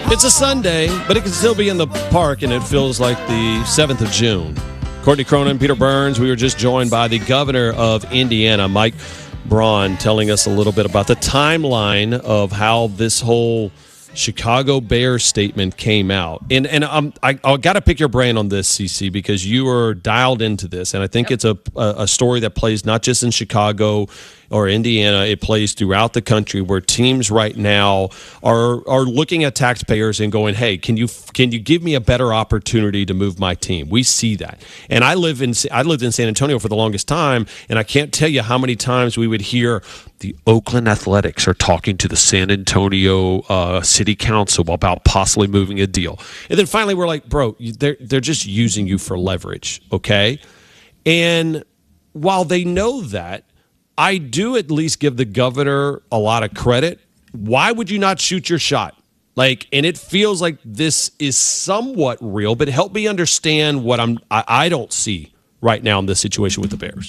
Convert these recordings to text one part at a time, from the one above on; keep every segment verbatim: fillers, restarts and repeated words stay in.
It's a Sunday, but it can still be in the park, and it feels like the seventh of June. Courtney Cronin, Peter Burns, we were just joined by the governor of Indiana, Mike Braun, telling us a little bit about the timeline of how this whole Chicago Bears statement came out. And and um, I, I got to pick your brain on this, Cece, because you are dialed into this. And I think yep. it's a, a story that plays not just in Chicago or Indiana, it plays throughout the country, where teams right now are are looking at taxpayers and going, hey, can you can you give me a better opportunity to move my team? We see that. And I live in I lived in San Antonio for the longest time, and I can't tell you how many times we would hear the Oakland Athletics are talking to the San Antonio uh, City Council about possibly moving a deal. And then finally we're like, bro, they're they're just using you for leverage, okay? And while they know that, I do at least give the governor a lot of credit. Why would you not shoot your shot? Like, and it feels like this is somewhat real, but help me understand what I'm, I, I don't see right now in this situation with the Bears.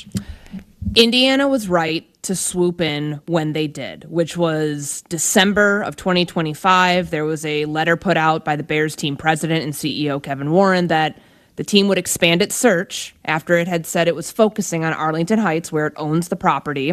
Indiana was right to swoop in when they did, which was December of twenty twenty-five. There was a letter put out by the Bears team president and C E O Kevin Warren that the team would expand its search after it had said it was focusing on Arlington Heights, where it owns the property,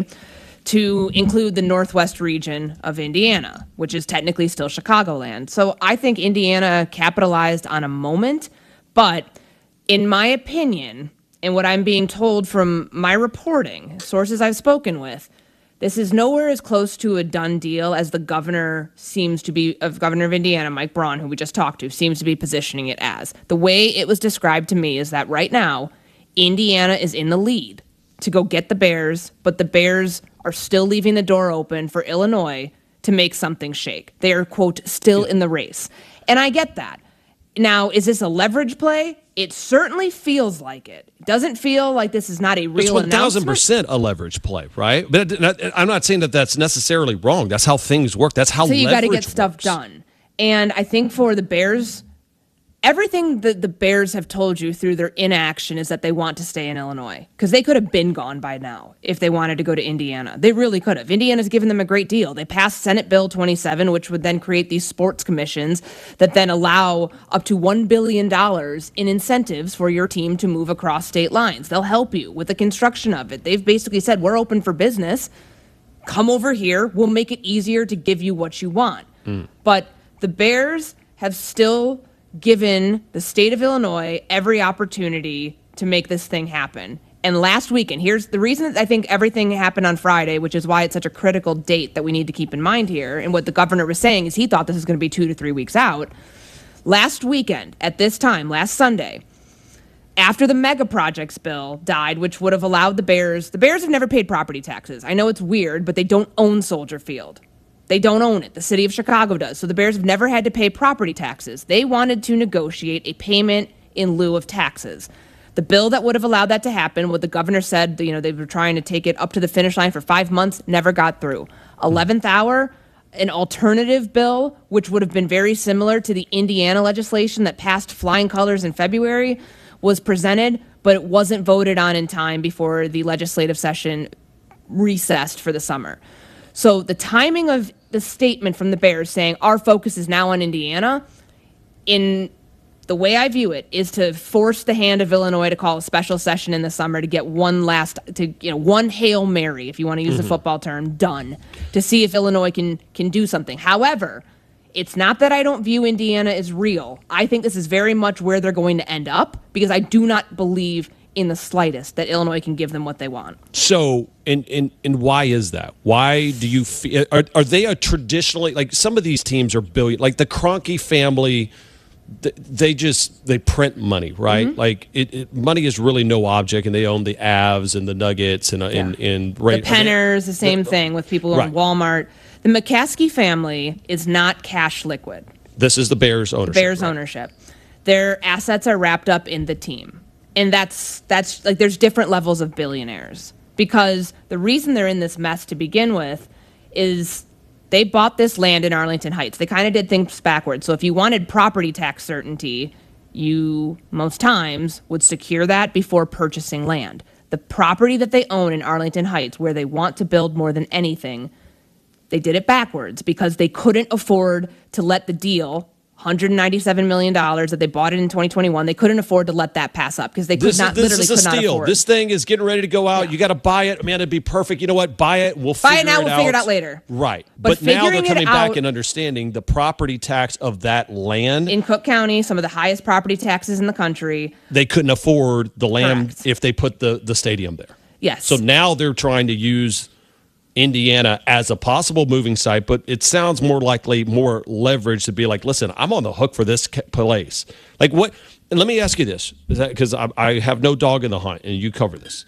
to include the northwest region of Indiana, which is technically still Chicagoland. So I think Indiana capitalized on a moment, but in my opinion, and what I'm being told from my reporting, sources I've spoken with, this is nowhere as close to a done deal as the governor seems to be, of Governor of Indiana, Mike Braun, who we just talked to, seems to be positioning it as. The way it was described to me is that right now, Indiana is in the lead to go get the Bears, but the Bears are still leaving the door open for Illinois to make something shake. They are, quote, still in the race. And I get that. Now, is this a leverage play? It certainly feels like it. It doesn't feel like this is not a real It's one thousand announcement. percent a leverage play, right? But I'm not saying that that's necessarily wrong. That's how things work. That's how so you leverage got to get stuff works. done. And I think for the Bears, everything that the Bears have told you through their inaction is that they want to stay in Illinois, because they could have been gone by now if they wanted to go to Indiana. They really could have. Indiana's given them a great deal. They passed Senate Bill twenty-seven, which would then create these sports commissions that then allow up to one billion dollars in incentives for your team to move across state lines. They'll help you with the construction of it. They've basically said, we're open for business. Come over here. We'll make it easier to give you what you want. Mm. But the Bears have still given the state of Illinois every opportunity to make this thing happen. And last week, and here's the reason that I think everything happened on Friday, which is why it's such a critical date that we need to keep in mind here, and what the governor was saying is he thought this was going to be two to three weeks out. Last weekend, at this time, last Sunday, after the mega projects bill died, which would have allowed the Bears, the Bears have never paid property taxes. I know it's weird, but they don't own Soldier Field. They don't own it. The city of Chicago does. So the Bears have never had to pay property taxes. They wanted to negotiate a payment in lieu of taxes. The bill that would have allowed that to happen, what the governor said, you know, they were trying to take it up to the finish line for five months, never got through. eleventh hour, an alternative bill, which would have been very similar to the Indiana legislation that passed flying colors in February, was presented, but it wasn't voted on in time before the legislative session recessed for the summer. So the timing of the statement from the Bears saying our focus is now on Indiana, in the way I view it, is to force the hand of Illinois to call a special session in the summer to get one last, to you know, one Hail Mary, if you want to use mm-hmm. the football term, done, to see if Illinois can can do something. However, it's not that I don't view Indiana as real. I think this is very much where they're going to end up, because I do not believe in the slightest that Illinois can give them what they want. So, and and, and why is that? Why do you feel, are, are they a traditionally, like some of these teams are billion, like the Kroenke family, they just, they print money, right? Mm-hmm. Like it, it, money is really no object, and they own the Avs and the Nuggets and, yeah. and, and right, the Penners, the same the, thing with people who right. own Walmart. The McCaskey family is not cash liquid. This is the Bears ownership. The Bears right? ownership. Their assets are wrapped up in the team. And that's that's like there's different levels of billionaires, because the reason they're in this mess to begin with is they bought this land in Arlington Heights. They kind of did things backwards. So if you wanted property tax certainty, you most times would secure that before purchasing land. The property that they own in Arlington Heights, where they want to build more than anything, they did it backwards because they couldn't afford to let the deal one hundred ninety-seven million dollars that they bought it in twenty twenty-one. They couldn't afford to let that pass up because they could this not is, this literally is a could not steal. afford. This thing is getting ready to go out. Yeah. You got to buy it. Man, it'd be perfect. You know what? Buy it. We'll buy figure it now. it We'll out. figure it out later. Right. But, But, now they're figuring it coming back out- and understanding the property tax of that land. In Cook County, some of the highest property taxes in the country. They couldn't afford the land Correct. if they put the, the stadium there. Yes. So now they're trying to use Indiana as a possible moving site, but it sounds more likely more leverage to be like, listen, I'm on the hook for this ca- place. Like what? And let me ask you this, because I, I have no dog in the hunt, and you cover this.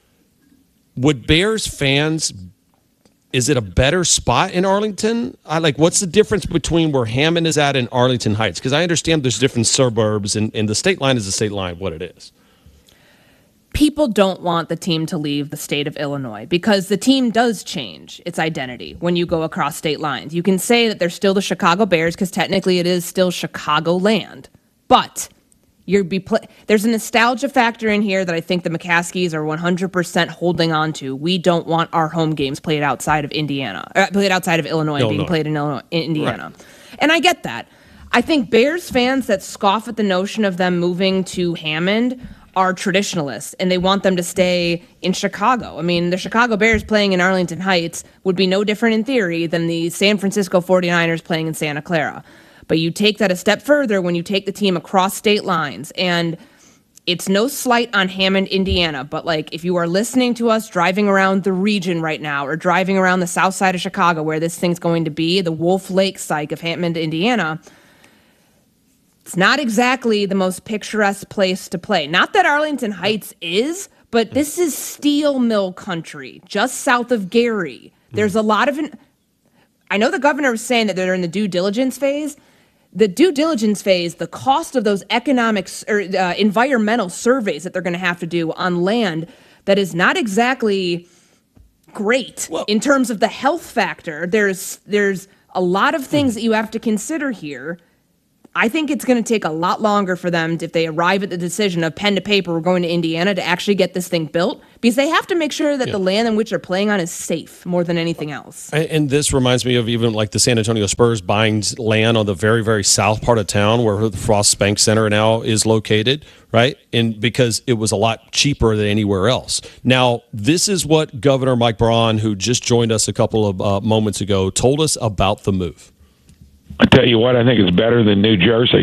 Would Bears fans? Is it a better spot in Arlington? I like. What's the difference between where Hammond is at and Arlington Heights? Because I understand there's different suburbs, and, and the state line is the state line. What it is. People don't want the team to leave the state of Illinois because the team does change its identity when you go across state lines. You can say that they're still the Chicago Bears because technically it is still Chicago land, but you're be pl- there's a nostalgia factor in here that I think the McCaskies are one hundred percent holding on to. We don't want our home games played outside of Indiana, uh, played outside of Illinois, and being Illinois. played in, Illinois, in Indiana. Right. And I get that. I think Bears fans that scoff at the notion of them moving to Hammond are traditionalists, and they want them to stay in Chicago. I mean, the Chicago Bears playing in Arlington Heights would be no different in theory than the San Francisco forty-niners playing in Santa Clara. But you take that a step further when you take the team across state lines, and it's no slight on Hammond, Indiana, but like if you are listening to us driving around the region right now or driving around the south side of Chicago where this thing's going to be, the Wolf Lake site of Hammond, Indiana, it's not exactly the most picturesque place to play. Not that Arlington Heights is, but this is steel mill country, just south of Gary. There's a lot of... In- I know the governor was saying that they're in the due diligence phase. The due diligence phase, the cost of those economic or uh, environmental surveys that they're going to have to do on land that is not exactly great Well- in terms of the health factor. There's there's a lot of things that you have to consider here. I think it's going to take a lot longer for them to, if they arrive at the decision of pen to paper, we're going to Indiana to actually get this thing built, because they have to make sure that Yeah. the land in which they're playing on is safe more than anything else. And, and this reminds me of even like the San Antonio Spurs buying land on the very, very south part of town where the Frost Bank Center now is located, right? And because it was a lot cheaper than anywhere else. Now, this is what Governor Mike Braun, who just joined us a couple of uh, moments ago, told us about the move. I tell you what, I think it's better than New Jersey.